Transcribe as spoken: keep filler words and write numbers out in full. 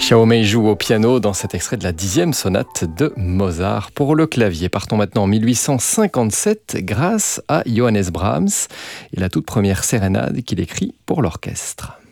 Xiaomei joue au piano dans cet extrait de la dixième sonate de Mozart pour le clavier. Partons maintenant en mille huit cent cinquante-sept grâce à Johannes Brahms et la toute première sérénade qu'il écrit pour l'orchestre.